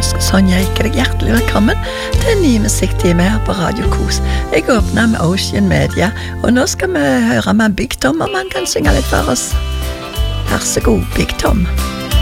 ønsker Sonja Eike deg hjertelig velkommen til en ny musikktime her på Radio Kos. Jeg åpner med Ocean Media, og nå skal vi høre med Big Tom, om han kan synge litt for oss. Vær så god, Big Tom.